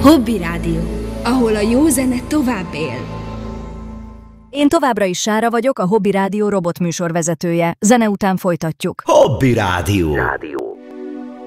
Hobby Rádió, ahol a jó zene tovább él. Én továbbra is Sára vagyok, a Hobby Rádió robotműsorvezetője. Zene után folytatjuk. Hobby Rádió.